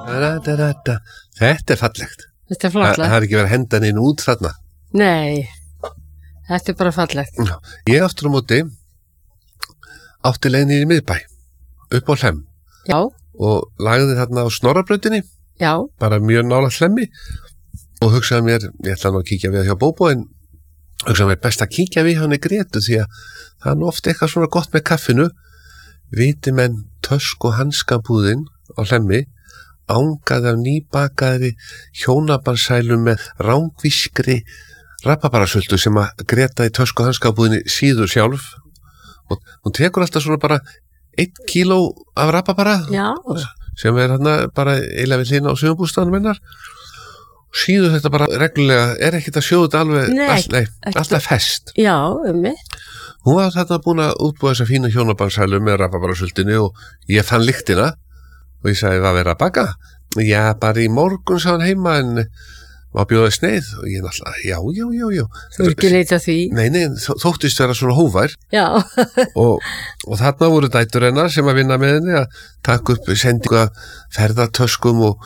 Þetta fallegt. Þetta fallegt. Það ekki verið að henda henni út þarna. Nei, þetta bara fallegt. Ég aftur á móti átti leiðinni í miðbæ, upp á Hlemm. Já. Og lagði þarna á Snorrabrautinni. Já. Bara mjög nálægt Hlemmi. Og hugsaði mér, ég ætla nú að kíkja við hjá Bóbó, en hugsaði mér best að kíkja við hann í Gretu því að það er nú oft eitthvað svona gott með kaffinu. Viti menn tösk- og hanskabúðin á Hlemmi angaði af nýbakaðri hjónabarsælum með rángvískri rabarbarasöldu sem að Greta í tösk- og hanskabúðinni síður sjálf. Og hún tekur alltaf svona bara 1 kíló af rabarbara. Já. Sem hérna bara eiginlega við hlýna á sumarbústaðanum hennar. Síður þetta bara reglulega, ekkert að sjóða þetta alveg, alltaf fest. Já, Hún var þarna búin að útbúa þessa fína hjónabarsælu með rabarbarasöldinni og ég fann lyktina og ég sagði, hvað verið að baka? Já, bara í morgun sá hann heima en var bjóðið sneið og ég náttúrulega, já. Þú er ekki neitt að því? Nei, þóttist vera svona hóvær. Já. og þarna voru dætur hennar sem að vinna með henni að taka upp sendingu að ferðartöskum og